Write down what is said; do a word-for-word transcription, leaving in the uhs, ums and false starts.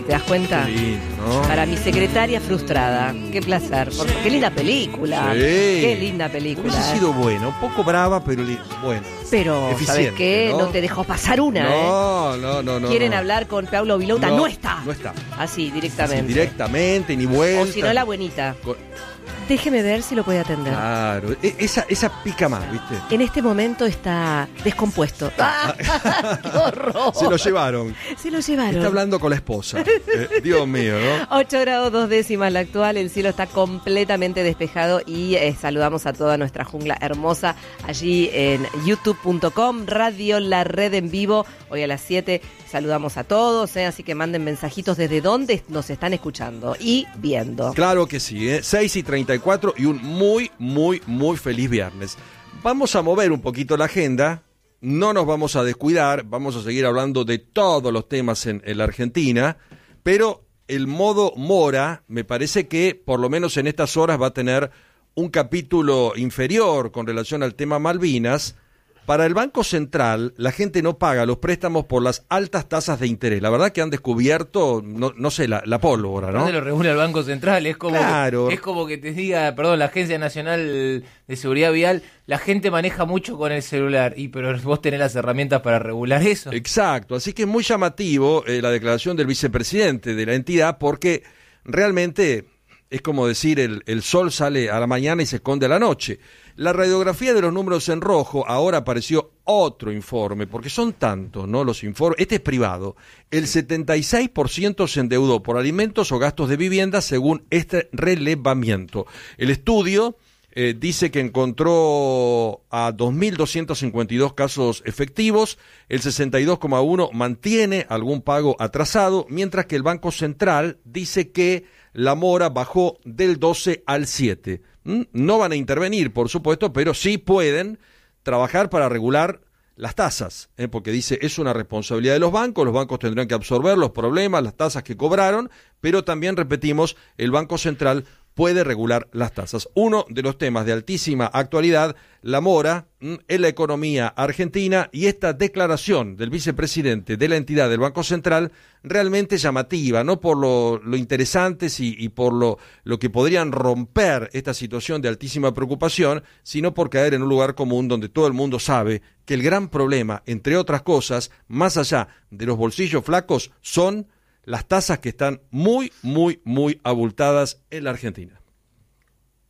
¿Te das cuenta? Qué lindo, ¿no? Para mi secretaria frustrada. Qué placer. Porque, qué linda película. Sí. Qué linda película. Hubiese sido buena, un poco brava, pero li- buena. Pero, ¿sabes Eficiente, qué? ¿no? No te dejó pasar una, No, ¿eh? no, no, no. Quieren no. hablar con Pablo Vilouta. No, No, está. no está. Así, directamente. Así, directamente, ni vuelta. O si no, la buenita. Con- Déjeme ver si lo puede atender. Claro, e- esa, esa pica más, ¿viste? En este momento está descompuesto. ¡Ah! ¡Qué horror! Se lo llevaron. Se lo llevaron. Está hablando con la esposa. Eh, Dios mío, ¿no? ocho grados dos décimas la actual, el cielo está completamente despejado y eh, saludamos a toda nuestra jungla hermosa allí en youtube punto com, Radio La Red en vivo, hoy a las siete saludamos a todos, eh, así que manden mensajitos desde dónde nos están escuchando y viendo. Claro que sí, ¿eh? seis y treinta y cuatro y un muy, muy, muy feliz viernes. Vamos a mover un poquito la agenda, no nos vamos a descuidar, vamos a seguir hablando de todos los temas en, en la Argentina, pero el modo Mora me parece que por lo menos en estas horas va a tener un capítulo inferior con relación al tema Malvinas. Para el Banco Central, la gente no paga los préstamos por las altas tasas de interés. La verdad que han descubierto, no, no sé, la, la pólvora, ¿no? ¿Dónde lo regula el Banco Central? Es como, Claro. que, es como que te diga, perdón, la Agencia Nacional de Seguridad Vial, la gente maneja mucho con el celular, y pero vos tenés las herramientas para regular eso. Exacto, así que es muy llamativo eh, la declaración del vicepresidente de la entidad, porque realmente es como decir, el, el sol sale a la mañana y se esconde a la noche. La radiografía de los números en rojo, ahora apareció otro informe, porque son tantos, ¿no? Los informes, este es privado. El setenta y seis por ciento se endeudó por alimentos o gastos de vivienda según este relevamiento. El estudio eh, dice que encontró a dos mil doscientos cincuenta y dos casos efectivos, el sesenta y dos coma uno por ciento mantiene algún pago atrasado, mientras que el Banco Central dice que la mora bajó del doce al siete. ¿Mm? No van a intervenir, por supuesto, pero sí pueden trabajar para regular las tasas, ¿eh? Porque dice, es una responsabilidad de los bancos, los bancos tendrán que absorber los problemas, las tasas que cobraron, pero también, repetimos, el Banco Central puede regular las tasas. Uno de los temas de altísima actualidad, la mora ¿m? en la economía argentina, y esta declaración del vicepresidente de la entidad del Banco Central realmente llamativa, no por lo, lo interesantes y, y por lo, lo que podrían romper esta situación de altísima preocupación, sino por caer en un lugar común donde todo el mundo sabe que el gran problema, entre otras cosas, más allá de los bolsillos flacos, son las tasas que están muy, muy, muy abultadas en la Argentina.